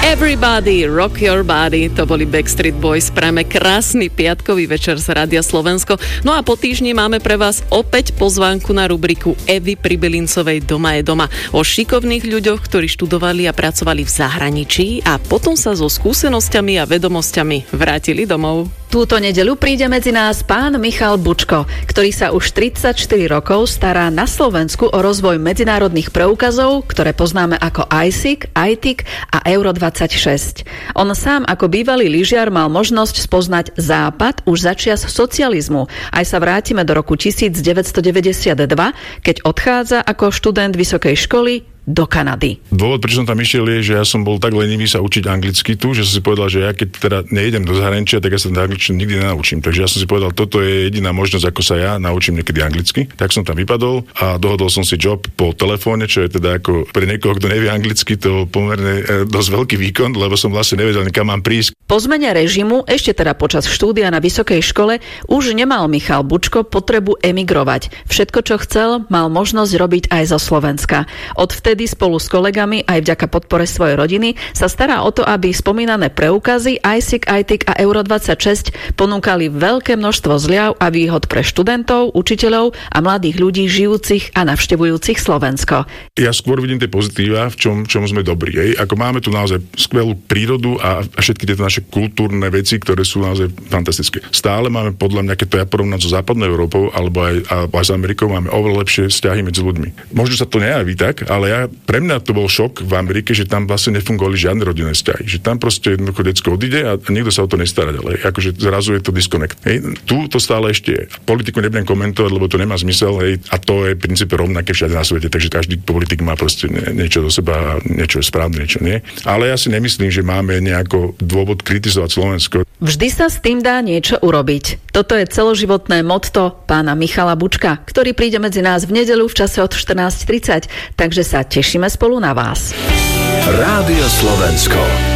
Everybody, rock your body, to boli Backstreet Boys. Prajme krásny piatkový večer z Rádia Slovensko. No a po týždni máme pre vás opäť pozvánku na rubriku Evy Pribylincovej Doma je doma. O šikovných ľuďoch, ktorí študovali a pracovali v zahraničí a potom sa so skúsenosťami a vedomosťami vrátili domov. Túto nedeľu príde medzi nás pán Michal Bučko, ktorý sa už 34 rokov stará na Slovensku o rozvoj medzinárodných preukazov, ktoré poznáme ako ISIC, ITIC a Euro 26. On sám ako bývalý lyžiar mal možnosť spoznať Západ už začias socializmu. Aj sa vrátime do roku 1992, keď odchádza ako študent vysokej školy do Kanady. Dôvod, prečo som tam išiel, je, že ja som bol tak lenivý sa učiť anglicky tu, že som si povedal, že ja keď teda nejdem do zahraničia, tak ja sa angličtinu nikdy nenaučím. Takže ja som si povedal, toto je jediná možnosť, ako sa ja naučím niekedy anglicky. Tak som tam vypadol a dohodol som si job po telefóne, čo je teda ako pre niekoho, kto nevie anglicky, to pomerne dosť veľký výkon, lebo som vlastne nevedel, kam mám prísť. Po zmene režimu, ešte teda počas štúdia na vysokej škole, už nemal Michal Bučko potrebu emigrovať. Všetko, čo chcel, mal možnosť robiť aj zo Slovenska. Odvtedy spolu s kolegami, aj vďaka podpore svojej rodiny, sa stará o to, aby spomínané preukazy ISIC, ITIC a Euro 26 ponúkali veľké množstvo zľav a výhod pre študentov, učiteľov a mladých ľudí žijúcich a navštevujúcich Slovensko. Ja skôr vidím tie pozitíva, v čom sme dobrí. Ako máme tu naozaj skvelú prírodu a všetky tieto naše kultúrne veci, ktoré sú naozaj fantastické. Stále máme podľa mňa, keď to ja porovnám so západnou Európou alebo aj s Amerikou, máme oveľa lepšie vzťahy medzi ľuďmi. Možno sa to nejaví tak, ale pre mňa to bol šok v Amerike, že tam vlastne nefungovali žiadne rodinné vzťahy. Že tam proste jednoducho decko odíde a niekto sa o to nestará ďalej. Akože zrazu je to disconnect. Hej. Tu to stále ešte je. Politiku nebudem komentovať, lebo to nemá zmysel, hej, a to je v princípe rovnaké všade na svete, takže každý politik má proste niečo do seba, niečo je správne, niečo nie. Ale ja si nemyslím, že máme nejako dôvod kritizovať Slovensko. Vždy sa s tým dá niečo urobiť. Toto je celoživotné motto pána Michala Bučka, ktorý príde medzi nás v nedeľu v čase od 14:30, takže sa tešíme spolu na vás. Rádio Slovensko.